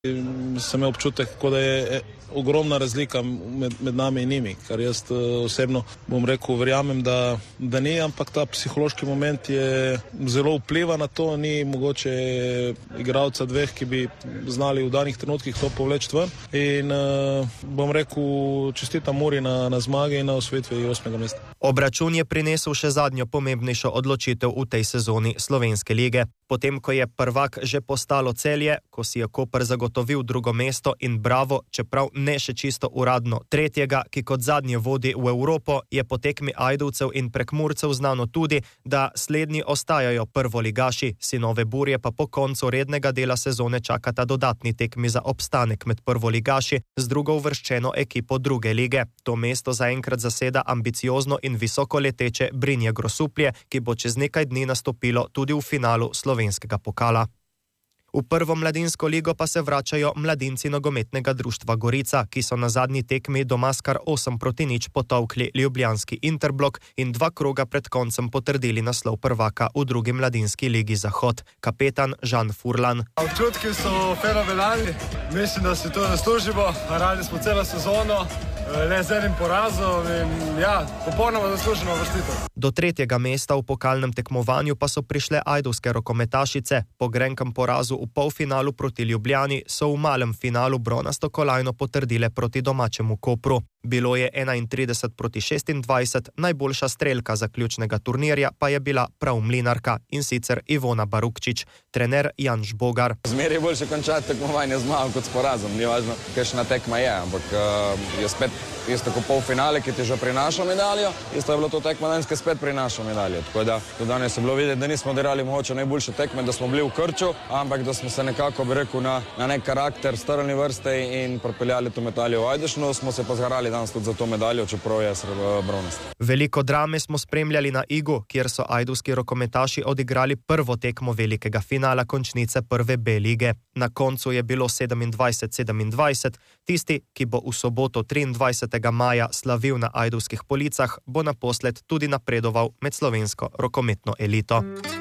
Sem imel občutek, da je ogromna razlika med nami in njimi, kar jaz osebno bom rekel, verjamem, da ni, ampak ta psihološki moment je zelo vpliva na to, ni mogoče igralca dveh, ki bi znali v danih trenutkih to povleči ven in bom rekel, čestitam Muri na zmagi in na osvojitvi 8. mesta. Obračun je prinesel še zadnjo pomembnejšo odločitev v tej sezoni Slovenske lige. Potem, ko je prvak že postalo Celje, ko si je Koper zagotovil drugo mesto in Bravo, čeprav ne še čisto uradno tretjega, ki kot zadnje vodi v Evropo, je po tekmi Ajdovcev in Prekmurcev znano tudi, da slednji ostajajo prvoligaši, sinove Burje pa po koncu rednega dela sezone čakata dodatni tekmi za obstanek med prvoligaši z drugo uvrščeno ekipo druge lige. To mesto zaenkrat zaseda ambiciozno in visoko leteče Brinje Grosuplje, ki bo čez nekaj dni nastopilo tudi v finalu slovenskega pokala. V prvo mladinsko ligo pa se vračajo mladinci nogometnega društva Gorica, ki so na zadnji tekmi doma s kar 8-0 potolkli ljubljanski Interblok in 2 kroga pred koncem potrdili naslov prvaka v drugi mladinski ligi Zahod. Kapetan Žan Furlan. Občutki so fenomenalni, mislim, da si to zaslužimo, radi smo celo sezono, le z enim porazom in popolnoma zasluženo vrstitev. Do 3. mesta v pokalnem tekmovanju pa so prišle ajdovske rokometašice. Po grenkem porazu v polfinalu proti Ljubljani so v malem finalu bronasto kolajno potrdile proti domačemu Kopru. Bilo je 31-26, najboljša strelka zaključnega turnirja pa je bila prav Mlinarka, in sicer Ivona Barukčič. Trener Janš Bogar. Zmeraj je boljše končati tekmovanje z zmago kot s porazom. Ni važno, kakšna tekma je, ampak je spet isto kot polfinale, ki ti že prinaša medaljo, isto je bilo to tekma danes, ki spet prinaša medaljo. Tako da danes je bilo videti, da nismo odigrali mogoče najboljše tekme, da smo bili v krču, ampak da smo se nekako, bi rekel, na nek karakter strnili vrste in propeljali to medaljo v Ajdovščino, smo se pa zgarali danes tudi za to medaljo, čeprav je bronast. Veliko drame smo spremljali na Igu, kjer so ajdovski rokometaši odigrali prvo tekmo velikega finala končnice prve B lige. Na koncu je bilo 27-27, tisti, ki bo v soboto 23. maja slavil na ajdovskih policah, bo naposled tudi napredoval med slovensko rokometno elito.